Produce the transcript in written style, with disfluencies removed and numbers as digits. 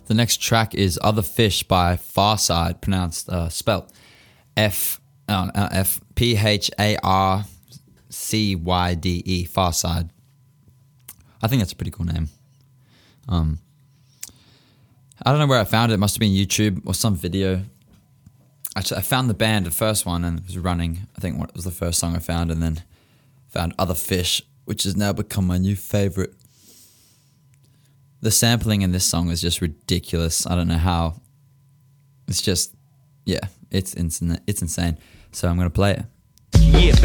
The next track is Other Fish by Pharcyde, pronounced, spelt Pharcyde, Pharcyde. I think that's a pretty cool name. I don't know where I found it. It must have been YouTube or some video. Actually, I found the band, the first one, and it was running. I think it was the first song I found, and then found Other Fish, which has now become my new favorite. The sampling in this song is just ridiculous. I don't know how. It's just, yeah, it's insane. So I'm going to play it. Yeah,